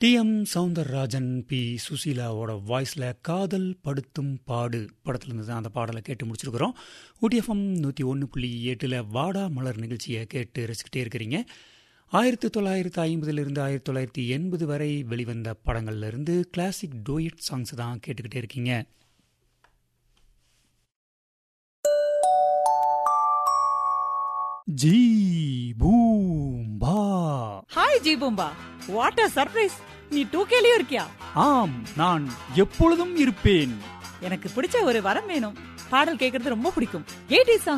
TM. Soundararajan, B. சுசீலாவோட வாய்ஸில் காதல் படுத்தும் பாடு படத்துலேருந்து தான் அந்த பாடலை கேட்டு முடிச்சிருக்கிறோம். ஊட்டிஎஃப்எம் 101.8 வாடா மலர் நிகழ்ச்சியை கேட்டு ரசிக்கிட்டே இருக்கிறீங்க. 1950 1980 வரை வெளிவந்த படங்கள்ல இருந்து கிளாசிக் டூயட் சாங்ஸ் தான் கேட்டுக்கிட்டே இருக்கீங்க. G Boomba. Hi G Boomba, what a surprise! நீ 2Kலயும் இருக்கியா? ஆம், நான் எப்பொழுதும் இருப்பேன். எனக்கு பிடிச்ச ஒரு வரம் வேணும். பாடல் கேட்கறது ரொம்ப பிடிக்கும். 80s